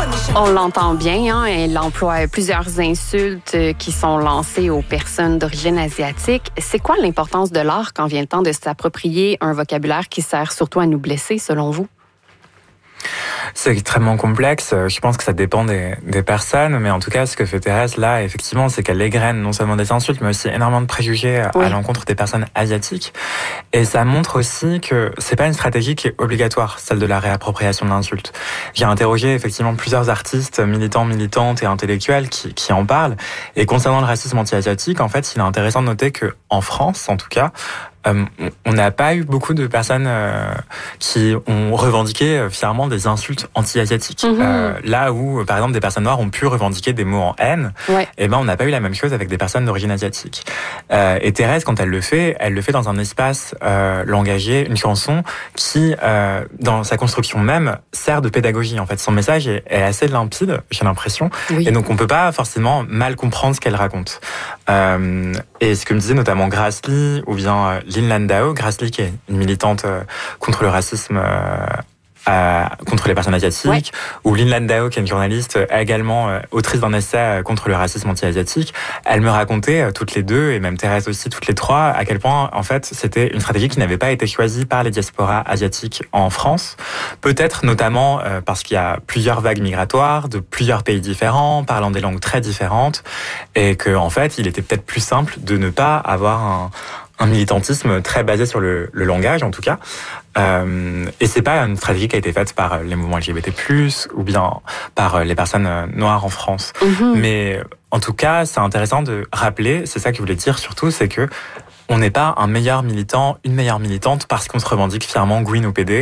On l'entend bien, hein, elle emploie plusieurs insultes qui sont lancées aux personnes d'origine asiatique. C'est quoi l'importance de l'art quand vient le temps de s'approprier un vocabulaire qui sert surtout à nous blesser, selon vous? C'est extrêmement complexe. Je pense que ça dépend des personnes, mais en tout cas, ce que fait Thérèse là, effectivement, c'est qu'elle égrène non seulement des insultes, mais aussi énormément de préjugés à l'encontre des personnes asiatiques. Et ça montre aussi que c'est pas une stratégie qui est obligatoire, celle de la réappropriation de l'insulte. J'ai interrogé effectivement plusieurs artistes, militantes et intellectuels qui en parlent. Et concernant le racisme anti-asiatique, en fait, il est intéressant de noter que en France, en tout cas, on n'a pas eu beaucoup de personnes qui ont revendiqué fièrement des insultes anti-asiatiques. Là où, par exemple, des personnes noires ont pu revendiquer des mots en haine, et ben on n'a pas eu la même chose avec des personnes d'origine asiatique. Et Thérèse, quand elle le fait dans un espace langagier, une chanson qui, dans sa construction même, sert de pédagogie. En fait, son message est assez limpide, j'ai l'impression, et donc on peut pas forcément mal comprendre ce qu'elle raconte. Et ce que me disait notamment Grace Lee, ou bien Lin Landau, Grace Lee qui est une militante contre le racisme, contre les personnes asiatiques, ou Lin Landau qui est une journaliste également autrice d'un essai contre le racisme anti-asiatique. Elle me racontait toutes les deux, et même Thérèse aussi, toutes les trois, à quel point en fait c'était une stratégie qui n'avait pas été choisie par les diasporas asiatiques en France. Peut-être notamment parce qu'il y a plusieurs vagues migratoires de plusieurs pays différents, parlant des langues très différentes, et que en fait il était peut-être plus simple de ne pas avoir un militantisme très basé sur le langage, en tout cas. Et c'est pas une stratégie qui a été faite par les mouvements LGBT+, ou bien par les personnes noires en France. Mais en tout cas, c'est intéressant de rappeler, c'est ça que je voulais dire surtout, c'est que on n'est pas un meilleur militant, une meilleure militante parce qu'on se revendique fièrement Gwyn ou PD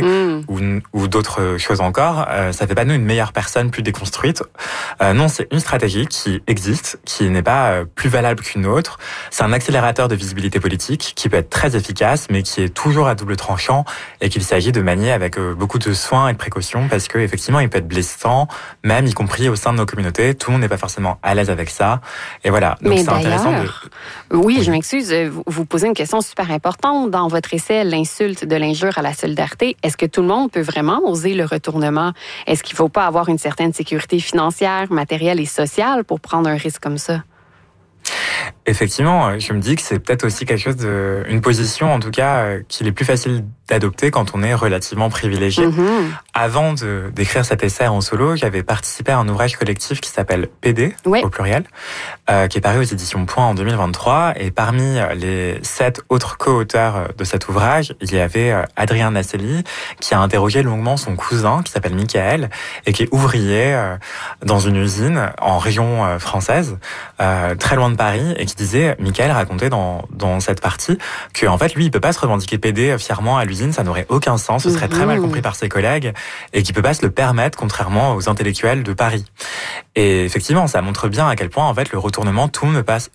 ou d'autres choses encore. Ça fait pas de nous une meilleure personne plus déconstruite. Non, c'est une stratégie qui existe, qui n'est pas plus valable qu'une autre. C'est un accélérateur de visibilité politique qui peut être très efficace, mais qui est toujours à double tranchant et qu'il s'agit de manier avec beaucoup de soin et de précaution parce que effectivement, il peut être blessant, même y compris au sein de nos communautés. Tout le monde n'est pas forcément à l'aise avec ça. Et voilà. Donc mais c'est intéressant Oui, je m'excuse. Vous posez une question super importante dans votre essai, l'insulte de l'injure à la solidarité. Est-ce que tout le monde peut vraiment oser le retournement? Est-ce qu'il ne faut pas avoir une certaine sécurité financière, matérielle et sociale pour prendre un risque comme ça? Effectivement, je me dis que c'est peut-être aussi quelque chose une position en tout cas qu'il est plus facile d'adopter quand on est relativement privilégié. Avant d'écrire cet essai en solo, j'avais participé à un ouvrage collectif qui s'appelle PD, au pluriel, qui est paru aux éditions Point en 2023. Et parmi les 7 autres co-auteurs de cet ouvrage, il y avait Adrien Naselli, qui a interrogé longuement son cousin, qui s'appelle Michael, et qui est ouvrier dans une usine en région française, très loin de Paris, et qui disait, Michael racontait dans cette partie, que en fait, lui, il peut pas se revendiquer PD fièrement à l'usine, ça n'aurait aucun sens, ce serait très mal compris par ses collègues, et qu'il peut pas se le permettre, contrairement aux intellectuels de Paris. Et effectivement, ça montre bien à quel point, en fait, le retournement, tout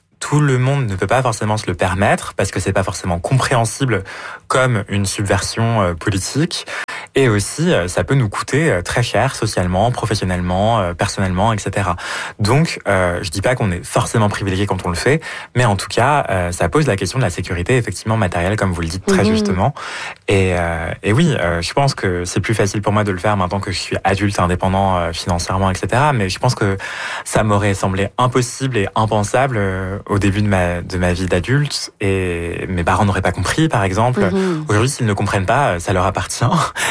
le monde ne peut pas forcément se le permettre, parce que c'est pas forcément compréhensible comme une subversion politique. Et aussi, ça peut nous coûter très cher socialement, professionnellement, personnellement, etc. Donc, je dis pas qu'on est forcément privilégié quand on le fait, mais en tout cas, ça pose la question de la sécurité, effectivement, matérielle, comme vous le dites très justement. Et oui, je pense que c'est plus facile pour moi de le faire maintenant que je suis adulte, indépendant financièrement, etc. Mais je pense que ça m'aurait semblé impossible et impensable au début de ma vie d'adulte, et mes parents n'auraient pas compris, par exemple. Aujourd'hui, s'ils ne comprennent pas, ça leur appartient.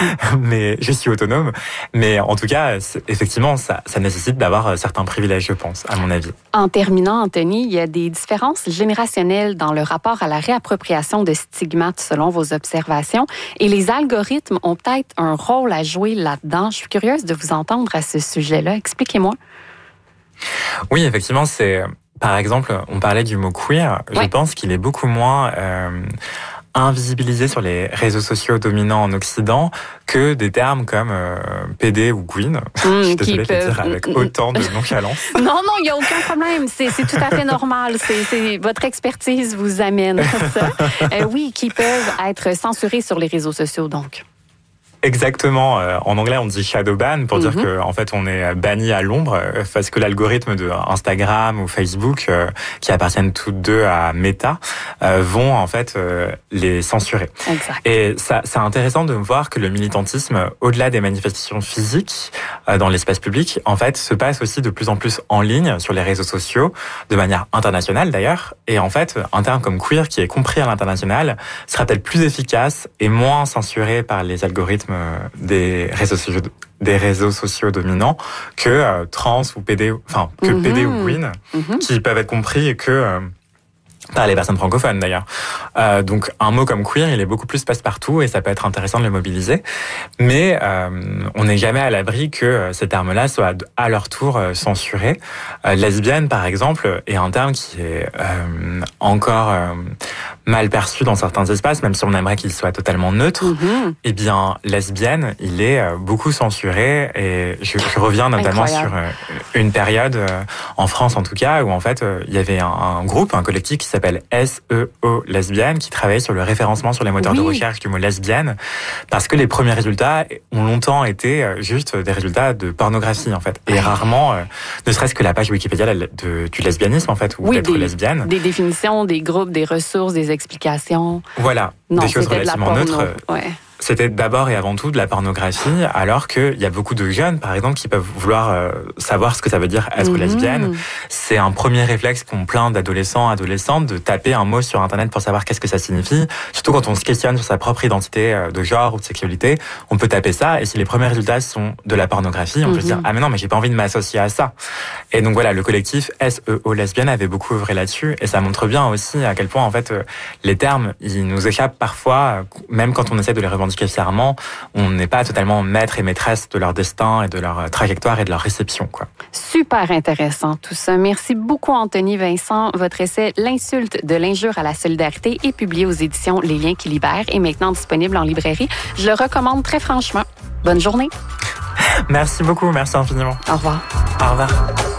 Mais je suis autonome. Mais en tout cas, effectivement, ça nécessite d'avoir certains privilèges, je pense, à mon avis. En terminant, Anthony, il y a des différences générationnelles dans le rapport à la réappropriation de stigmates selon vos observations. Et les algorithmes ont peut-être un rôle à jouer là-dedans. Je suis curieuse de vous entendre à ce sujet-là. Expliquez-moi. Oui, effectivement, par exemple, on parlait du mot queer. Je pense qu'il est beaucoup moins invisibilisé sur les réseaux sociaux dominants en Occident que des termes comme PD ou Gwyn. Je suis désolée de le dire avec autant de nonchalance. Non, il n'y a aucun problème. C'est tout à fait normal. Votre expertise vous amène à ça. Oui, qui peuvent être censurés sur les réseaux sociaux, donc. Exactement. En anglais, on dit shadow ban pour dire que en fait, on est banni à l'ombre parce que l'algorithme de Instagram ou Facebook, qui appartiennent toutes deux à Meta, vont en fait les censurer. Exact. Et ça, c'est intéressant de voir que le militantisme, au-delà des manifestations physiques dans l'espace public, en fait, se passe aussi de plus en plus en ligne sur les réseaux sociaux, de manière internationale d'ailleurs. Et en fait, un terme comme queer qui est compris à l'international sera peut-être plus efficace et moins censuré par les algorithmes des réseaux sociaux dominants que trans ou PD, enfin que PD ou queen, qui peuvent être compris que par les personnes francophones d'ailleurs. Donc un mot comme queer, il est beaucoup plus passe-partout et ça peut être intéressant de le mobiliser. Mais on n'est jamais à l'abri que ces termes-là soient à leur tour censurés. Lesbienne, par exemple, est un terme qui est encore mal perçu dans certains espaces, même si on aimerait qu'il soit totalement neutre. Eh bien, lesbienne, il est beaucoup censuré et je reviens notamment sur une période, en France en tout cas, où en fait, il y avait un groupe, un collectif qui s'appelle SEO Lesbienne, qui travaillait sur le référencement sur les moteurs de recherche du mot lesbienne, parce que les premiers résultats ont longtemps été juste des résultats de pornographie, en fait. Et rarement, ne serait-ce que la page Wikipédia du lesbianisme, en fait, ou d'être lesbienne. Des définitions, des groupes, des ressources, des explications. Voilà, non, des choses relativement neutres. Ouais. C'était d'abord et avant tout de la pornographie, alors qu'il y a beaucoup de jeunes, par exemple, qui peuvent vouloir savoir ce que ça veut dire être lesbienne. C'est un premier réflexe qu'ont plein d'adolescents, adolescentes, de taper un mot sur Internet pour savoir qu'est-ce que ça signifie. Surtout quand on se questionne sur sa propre identité de genre ou de sexualité, on peut taper ça, et si les premiers résultats sont de la pornographie, on peut se dire « Ah mais non, mais j'ai pas envie de m'associer à ça ». Et donc voilà, le collectif SEO Lesbienne avait beaucoup œuvré là-dessus, et ça montre bien aussi à quel point, en fait, les termes, ils nous échappent parfois, même quand on essaie de les revendiquer fièrement, on n'est pas totalement maître et maîtresse de leur destin et de leur trajectoire et de leur réception, quoi. Super intéressant tout ça. Merci beaucoup, Anthony Vincent. Votre essai « L'insulte de l'injure à la solidarité » est publié aux éditions Les Liens qui libèrent et maintenant disponible en librairie. Je le recommande très franchement. Bonne journée. Merci beaucoup. Merci infiniment. Au revoir. Au revoir.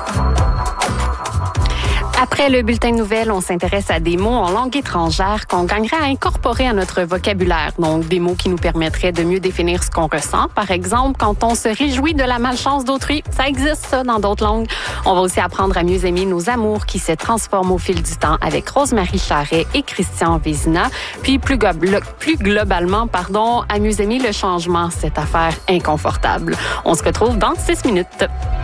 Après le bulletin de nouvelles, on s'intéresse à des mots en langue étrangère qu'on gagnerait à incorporer à notre vocabulaire. Donc, des mots qui nous permettraient de mieux définir ce qu'on ressent. Par exemple, quand on se réjouit de la malchance d'autrui, ça existe ça dans d'autres langues. On va aussi apprendre à mieux aimer nos amours qui se transforment au fil du temps avec Rosemary Charret et Christian Vézina. Puis plus globalement, à mieux aimer le changement, cette affaire inconfortable. On se retrouve dans 6 minutes.